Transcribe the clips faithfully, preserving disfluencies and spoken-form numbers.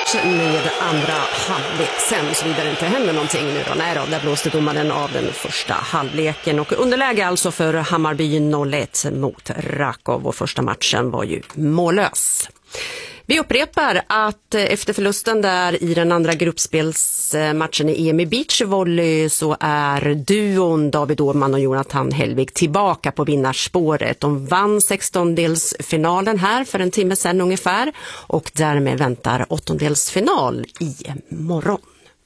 start med andra halvlek sen, så vidare inte händer någonting nu då. Nej då, där blåste domaren av den första halvleken och underläge alltså för Hammarby noll ett mot Rakov, och första matchen var ju mållös. Vi upprepar att efter förlusten där i den andra gruppspelsmatchen i E M i beachvolley så är duon David Åhman och Jonathan Hellvig tillbaka på vinnarspåret. De vann sextondelsfinalen här för en timme sedan ungefär, och därmed väntar åttondelsfinal i morgon.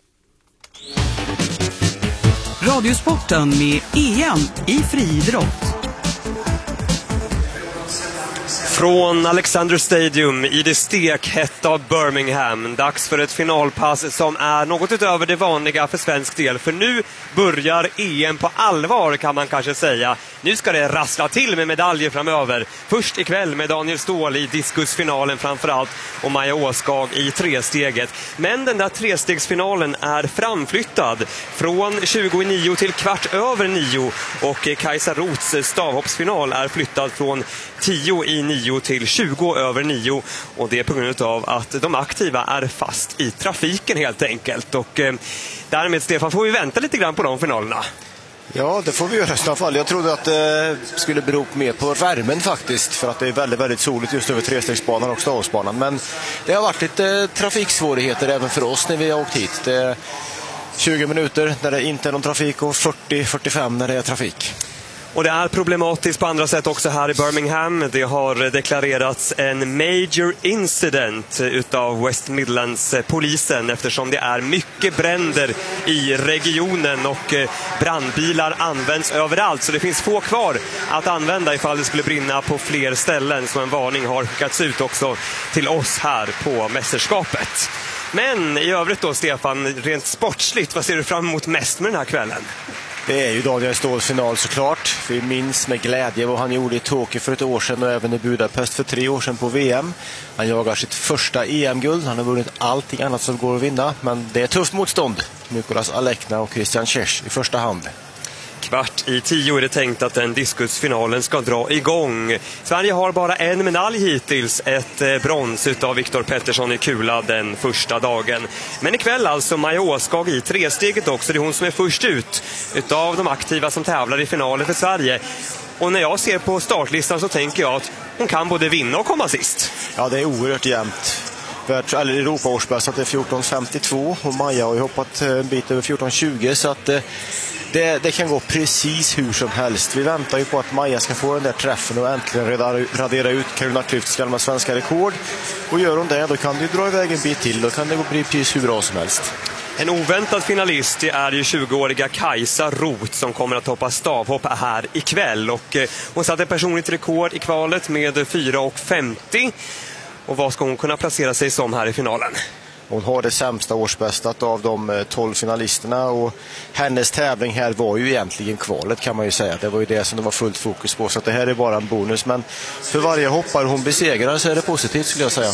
Radiosporten med E M i friidrott. Från Alexander Stadium i det stekhetta Birmingham. Dags för ett finalpass som är något utöver det vanliga för svensk del. För nu börjar E M på allvar, kan man kanske säga. Nu ska det rassla till med medaljer framöver. Först ikväll med Daniel Ståhl i diskusfinalen framförallt, och Maja Åskag i tresteget. Men den där trestegsfinalen är framflyttad från tjugo i nio till kvart över nio. Och Kajsa Roths stavhoppsfinal är flyttad från tio i nio till tjugo över nio, och det är på grund av att de aktiva är fast i trafiken helt enkelt. Och eh, därmed, Stefan, får vi vänta lite grann på de finalerna. Ja, det får vi göra i alla fall. Jag trodde att det skulle bero mer på värmen faktiskt, för att det är väldigt, väldigt soligt just över trestegsbanan och stavsbanan. Men det har varit lite trafiksvårigheter även för oss när vi har åkt hit. Det är tjugo minuter när det inte är någon trafik och fyrtio till fyrtiofem när det är trafik. Och det är problematiskt på andra sätt också här i Birmingham. Det har deklarerats en major incident utav West Midlands-polisen, eftersom det är mycket bränder i regionen och brandbilar används överallt. Så det finns få kvar att använda ifall det skulle brinna på fler ställen. Så en varning har skickats ut också till oss här på mästerskapet. Men i övrigt då, Stefan, rent sportsligt, vad ser du fram emot mest med den här kvällen? Det är ju Daniel Ståhls final såklart. Vi minns med glädje vad han gjorde i Tokyo för ett år sedan och även i Budapest för tre år sedan på V M. Han jagar sitt första E M-guld. Han har vunnit allting annat som går att vinna. Men det är tufft motstånd. Mikolas Alekna och Christian Kers i första hand. Kvart i tio är det tänkt att den diskusfinalen ska dra igång. Sverige har bara en medalj hittills, ett brons utav Viktor Pettersson i kula den första dagen. Men ikväll alltså Maja Åskag i tresteget också. Det är hon som är först ut utav de aktiva som tävlar i finalen för Sverige. Och när jag ser på startlistan så tänker jag att hon kan både vinna och komma sist. Ja, det är oerhört jämnt. Eller Europa-årsbäst att det är fjorton femtiotvå och Maja har ju hoppat en bit över fjorton tjugo, så att det, det kan gå precis hur som helst. Vi väntar ju på att Maja ska få den där träffen och äntligen radera, radera ut Karolina Klüfts gamla svenska rekord. Och gör hon det, då kan det dra iväg en bit till. Då kan det bli precis hur bra som helst. En oväntad finalist är ju tjugoåriga Kajsa Roth som kommer att hoppa stavhopp här ikväll. Och hon satte personligt rekord i kvalet med fyra femtio. Och vad ska hon kunna placera sig som här i finalen? Hon har det sämsta årsbästat av de tolv finalisterna, och hennes tävling här var ju egentligen kvalet, kan man ju säga. Det var ju det som det var fullt fokus på, så att det här är bara en bonus. Men för varje hoppare hon besegrar så är det positivt, skulle jag säga.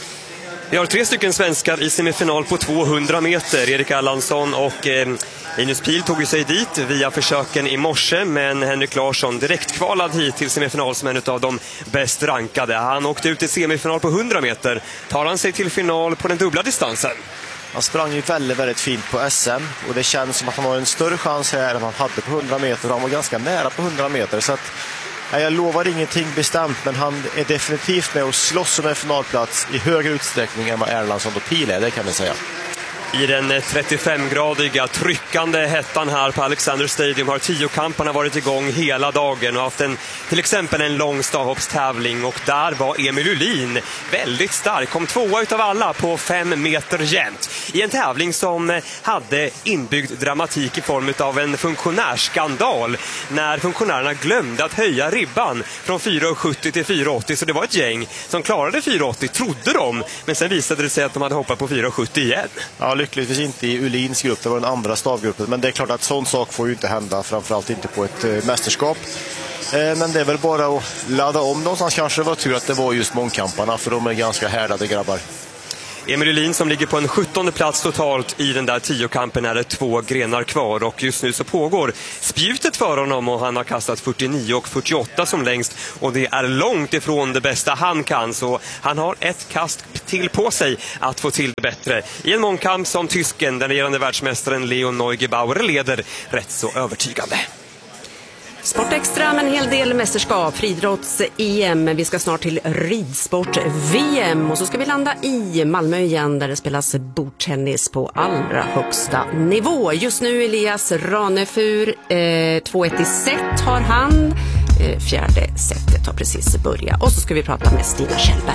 Vi har tre stycken svenskar i semifinal på tvåhundra meter. Erik Allansson och eh, Linus Pihl tog sig dit via försöken i morse, men Henrik Larsson direkt kvalad hit till semifinal som en av de bäst rankade. Han åkte ut i semifinal på hundra meter. Tar han sig till final på den dubbla distansen? Han sprang ju väldigt, väldigt fint på S M, och det känns som att han har en större chans här än han hade på hundra meter. Han var ganska nära på hundra meter, så att jag lovar ingenting bestämt, men han är definitivt med och slåss om en finalplats i högre utsträckning än vad Erlandsson och Pihl är, det kan man säga. I den trettiofemgradiga tryckande hettan här på Alexander Stadium har tiokamparna varit igång hela dagen och haft en, till exempel en lång stavhoppstävling, och där var Emil Ullin väldigt stark, kom tvåa utav alla på fem meter jämnt i en tävling som hade inbyggd dramatik i form av en funktionärsskandal när funktionärerna glömde att höja ribban från fyra sjuttio till fyra åttio, så det var ett gäng som klarade fyra åttio, trodde de, men sen visade det sig att de hade hoppat på fyra sjuttio igen. Ja, lyckligtvis inte i Ullins grupp, det var den andra stavgruppen. Men det är klart att sån sak får ju inte hända, framförallt inte på ett eh, mästerskap. Eh, men det är väl bara att ladda om någonstans. Kanske var tur att det var just mångkamparna, för de är ganska härdade grabbar. Emil Julin som ligger på en sjuttonde plats totalt i den där tiokampen är det två grenar kvar och just nu så pågår spjutet för honom och han har kastat fyrtionio och fyrtioåtta som längst och det är långt ifrån det bästa han kan, så han har ett kast till på sig att få till det bättre i en mångkamp som tysken, den regerande världsmästaren Leon Neugebauer, leder rätt så övertygande. Sportextra med en hel del mästerskap, friidrotts-E M. Vi ska snart till ridsport-V M och så ska vi landa i Malmö igen där det spelas bordtennis på allra högsta nivå. Just nu Elias Ranefur, eh, två ett i set har han. Eh, fjärde setet har precis börjat. Och så ska vi prata med Stina Kjellberg.